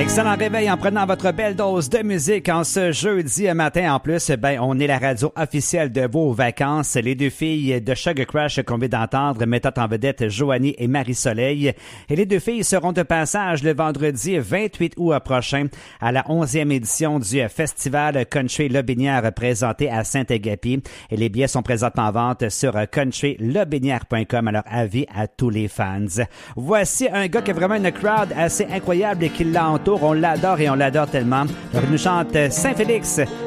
Excellent réveil en prenant votre belle dose de musique en ce jeudi matin. En plus, on est la radio officielle de vos vacances. Les deux filles de Sugar Crush qu'on vient d'entendre mettant en vedette Joanie et Marie-Soleil. Et les deux filles seront de passage le vendredi 28 août prochain à la 11e édition du festival Country Lobinière présenté à Saint-Agapi. Et les billets sont présentement en vente sur countrylobinière.com. Alors, avis à tous les fans. Voici un gars qui a vraiment une crowd assez incroyable et qui l'entoure. On l'adore et on l'adore tellement. Alors, il nous chante Saint-Félix